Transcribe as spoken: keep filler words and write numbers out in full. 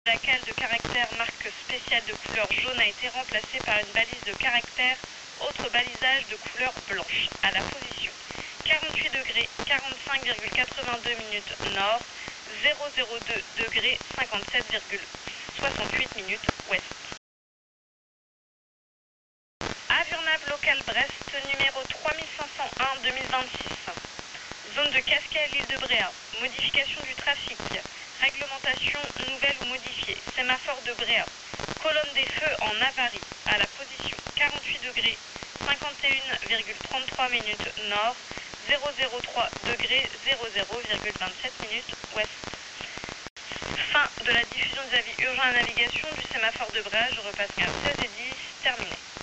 La cale de caractère marque spéciale de couleur jaune a été remplacée par une balise de caractère autre balisage de couleur blanche. À la position quarante-huit degrés, quarante-cinq virgule quatre-vingt-deux minutes nord, zéro zéro deux degrés, cinquante-sept virgule soixante-huit minutes ouest. Avion Nav local Brest, numéro trois cinq zéro un deux mille vingt-six. Zone de Casquet à l'île de Bréa. Modification du trafic. Réglementation nouvelle ou modifiée. Sémaphore de Bréa. Colonne des feux en avarie. À la position quarante-huit degrés, cinquante et un virgule trente-trois minutes nord, zéro zéro trois degrés, zéro zéro virgule vingt-sept minutes ouest. Fin de la diffusion des avis urgents à navigation du sémaphore de Bréa. Je repasse à seize et dix. Terminé.